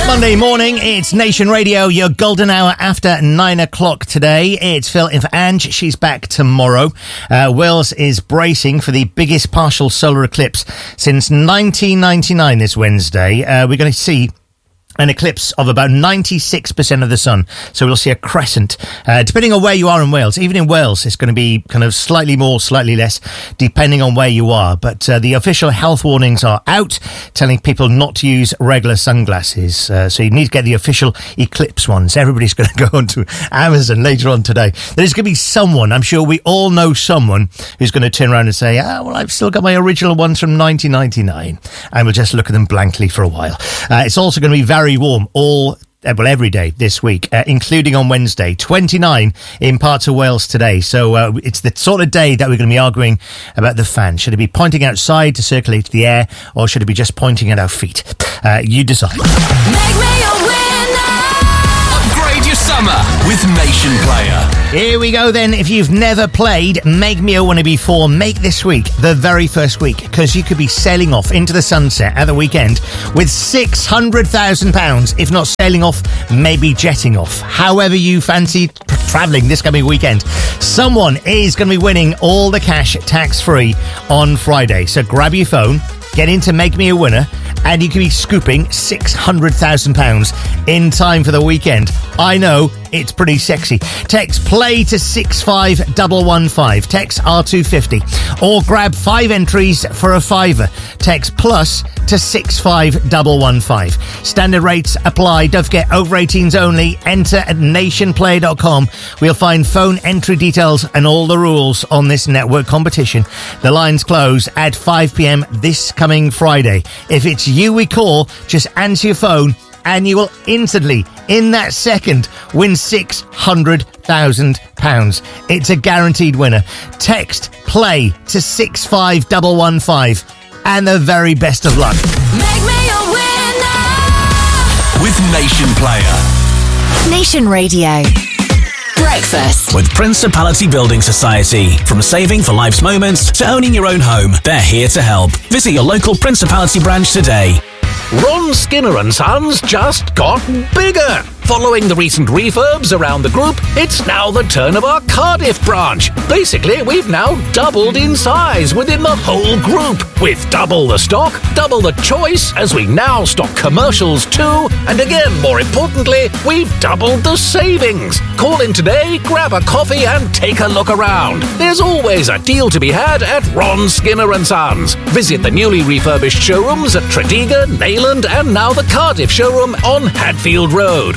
Monday morning, it's Nation Radio, your golden hour after 9 o'clock today. It's Phil in for Ange. She's back tomorrow. Wales is bracing for the biggest partial solar eclipse since 1999 this Wednesday. We're going to see an eclipse of about 96% of the sun. So we'll see a crescent. Depending on where you are in Wales, even in Wales, it's going to be kind of slightly more, slightly less, depending on where you are. But the official health warnings are out, telling people not to use regular sunglasses. So you need to get the official eclipse ones. Everybody's going to go onto Amazon later on today. There's going to be someone, I'm sure we all know someone, who's going to turn around and say, well, I've still got my original ones from 1999. And we'll just look at them blankly for a while. It's also going to be very warm every day this week, including on Wednesday. 29 in parts of Wales today. So it's the sort of day that we're going to be arguing about the fan. Should it be pointing outside to circulate the air, or should it be just pointing at our feet? You decide. Make me a winner. Upgrade your summer with Nation Player. Here we go then. If you've never played Make Me a Winner before, make this week the very first week, because you could be sailing off into the sunset at the weekend with £600,000, if not sailing off, maybe jetting off. However you fancy travelling this coming weekend, someone is going to be winning all the cash tax-free on Friday. So grab your phone, get into Make Me a Winner, and you can be scooping £600,000 in time for the weekend. I know, it's pretty sexy. Text play to 65115. Text R250. Or grab 5 entries for a £5. Text plus to 65115. Standard rates apply. Don't forget, over 18s only. Enter at nationplay.com. We'll find phone entry details and all the rules on this network competition. The lines close at 5 p.m. this coming Friday. If it's you we call, just answer your phone and you will instantly, in that second, win £600,000. It's a guaranteed winner. Text play to 65115 and the very best of luck. Make me a winner. With Nation Player. Nation Radio. Breakfast with Principality Building Society. From saving for life's moments to owning your own home, they're here to help. Visit your local Principality branch today. Ron Skinner and Sons just got bigger. Following the recent refurbs around the group, it's now the turn of our Cardiff branch. Basically, we've now doubled in size within the whole group, with double the stock, double the choice, as we now stock commercials too, and again, more importantly, we've doubled the savings. Call in today, grab a coffee and take a look around. There's always a deal to be had at Ron Skinner and Sons. Visit the newly refurbished showrooms at Tredegar, Neyland, and now the Cardiff showroom on Hadfield Road.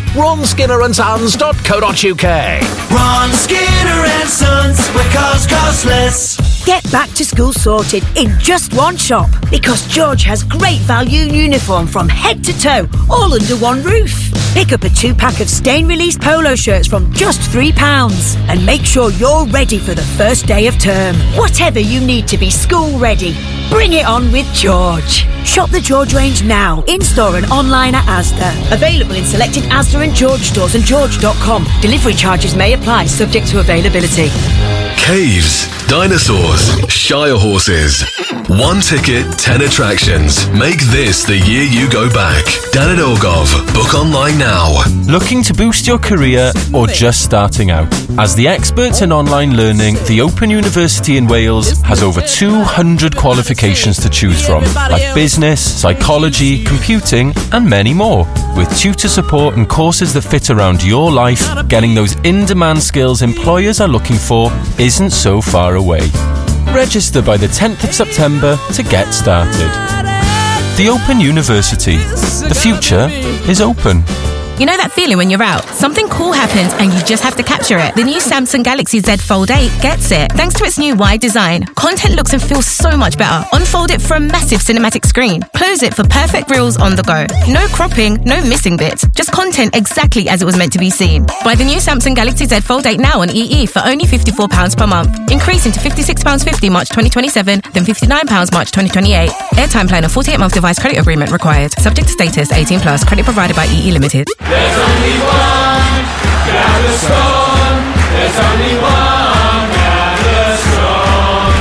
RonSkinnerandSons.co.uk. Ron Skinner and Sons, where cars cost less. Get back to school sorted in just one shop, because George has great value uniform from head to toe, all under one roof. Pick up a 2-pack of stain-release polo shirts from just £3 and make sure you're ready for the first day of term. Whatever you need to be school ready, bring it on with George. Shop the George range now, in-store and online at Asda. Available in selected Asda and George stores and george.com. Delivery charges may apply, subject to availability. Caves, dinosaurs, Shire horses. 1 ticket, 10 attractions. Make this the year you go back. Dan@Ogov. Book online now. Looking to boost your career or just starting out? As the experts in online learning, the Open University in Wales has over 200 qualifications to choose from, like business, psychology, computing, and many more. With tutor support and courses that fit around your life, getting those in-demand skills employers are looking for isn't so far away. Register by the 10th of September to get started. The Open University. The future is open. You know that feeling when you're out? Something cool happens and you just have to capture it. The new Samsung Galaxy Z Fold 8 gets it. Thanks to its new wide design, content looks and feels so much better. Unfold it for a massive cinematic screen. Close it for perfect reels on the go. No cropping, no missing bits. Just content exactly as it was meant to be seen. Buy the new Samsung Galaxy Z Fold 8 now on EE for only £54 per month. Increasing to £56.50 March 2027, then £59 March 2028. Airtime plan and 48-month device credit agreement required. Subject to status, 18+. Credit provided by EE Limited. There's only one Galveston. There's only one Galveston. When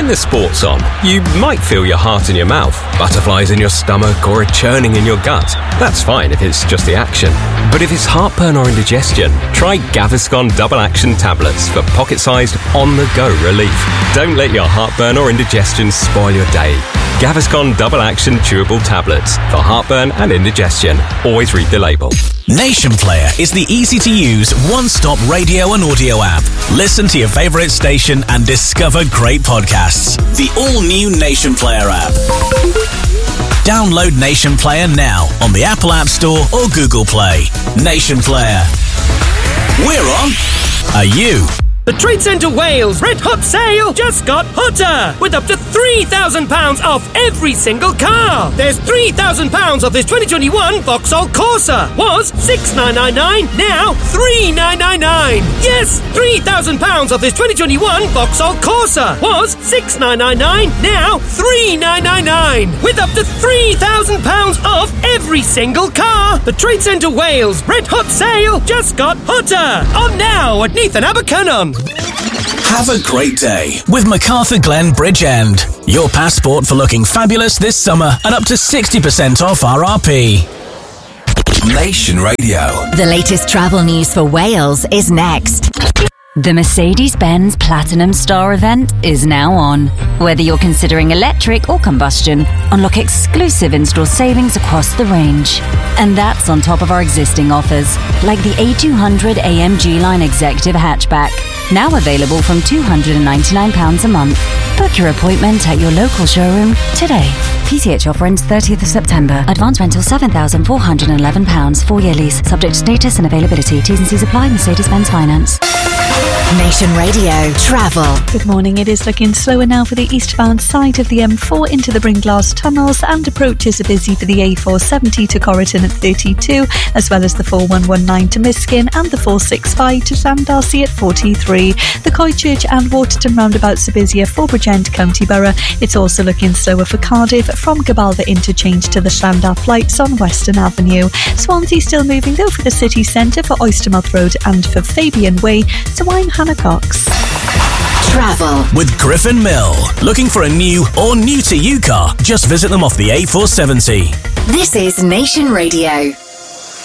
When the sport's on, you might feel your heart in your mouth, butterflies in your stomach, or a churning in your gut. That's fine if it's just the action. But if it's heartburn or indigestion, try Gaviscon Double Action Tablets for pocket-sized, on-the-go relief. Don't let your heartburn or indigestion spoil your day. Gaviscon Double Action Chewable Tablets for heartburn and indigestion. Always read the label. Nation Player is the easy-to-use, one-stop radio and audio app. Listen to your favourite station and discover great podcasts. The all-new Nation Player app. Download Nation Player now on the Apple App Store or Google Play. Nation Player. We're on. Are you? The Trade Centre Wales Red Hot Sale just got hotter, with up to £3,000 off every single car. There's £3,000 off this 2021 Vauxhall Corsa. Was $6,999, now $3,999. Yes, £3,000 off this 2021 Vauxhall Corsa. Was $6,999, now $3,999. With up to £3,000 off every single car. The Trade Centre Wales Red Hot Sale just got hotter. On now at Neath and Abercynon. Have a great day with MacArthur Glen Bridge End. Your passport for looking fabulous this summer and up to 60% off RRP. Nation Radio. The latest travel news for Wales is next. The Mercedes-Benz Platinum Star event is now on. Whether you're considering electric or combustion, unlock exclusive in-store savings across the range. And that's on top of our existing offers, like the A200 AMG Line Executive Hatchback, now available from £299 a month. Book your appointment at your local showroom today. PCH offer ends 30th of September. Advance rental £7,411. 4-year lease. Subject to status and availability. T's and C's apply. Mercedes-Benz Finance. Nation Radio Travel. Good morning. It is looking slower now for the eastbound side of the M4 into the Bringlass tunnels, and approaches are busy for the A470 to Corriton at 32, as well as the 4119 to Miskin and the 465 to Sandarcy at 43. The Coychurch and Waterton roundabouts are busier for Bridgend County Borough. It's also looking slower for Cardiff from Gabalva interchange to the Llandaff lights on Western Avenue. Swansea still moving though for the city centre for Oystermouth Road and for Fabian Way. So I'm Hannah Cox. Travel with Griffin Mill. Looking for a new or new to you car? Just visit them off the A470. This is Nation Radio.